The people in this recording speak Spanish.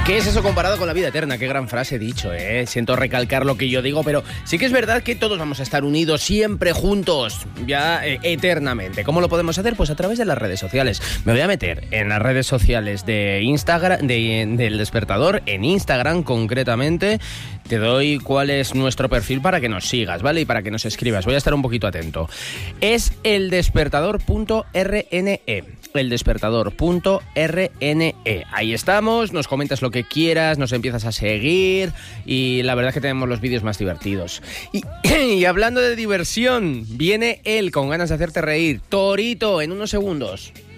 ¿Qué es eso comparado con la vida eterna? Qué gran frase he dicho, ¿eh? Siento recalcar lo que yo digo, pero sí que es verdad que todos vamos a estar unidos siempre juntos, ya eternamente. ¿Cómo lo podemos hacer? Pues a través de las redes sociales. Me voy a meter en las redes sociales de Instagram, del Despertador, en Instagram concretamente. Te doy cuál es nuestro perfil para que nos sigas, ¿vale? Y para que nos escribas. Voy a estar un poquito atento. Es eldespertador.rne. eldespertador.rne. Ahí estamos, nos comentas lo que quieras, nos empiezas a seguir y la verdad es que tenemos los vídeos más divertidos. Y hablando de diversión, viene él con ganas de hacerte reír. Torito, en unos segundos.